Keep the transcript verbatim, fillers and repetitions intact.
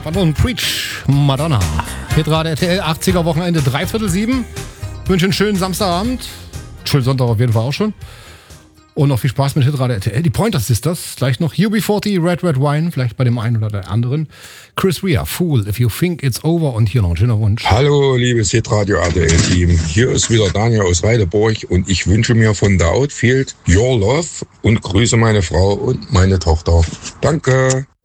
Und Preach, Madonna. Hitrate R T L, achtziger Wochenende, dreiviertel sieben. Wünsche einen schönen Samstagabend. Schönen Sonntag auf jeden Fall auch schon. Und noch viel Spaß mit Hitrate R T L. Die Pointer Sisters, gleich noch U B vierzig, Red Red Wine, vielleicht bei dem einen oder der anderen. Chris Rea, Fool, If You Think It's Over. Und hier noch ein schöner Wunsch. Hallo, liebes Hitradio R T L-Team. Hier ist wieder Daniel aus Weideburg und ich wünsche mir von The Outfield Your Love und grüße meine Frau und meine Tochter. Danke.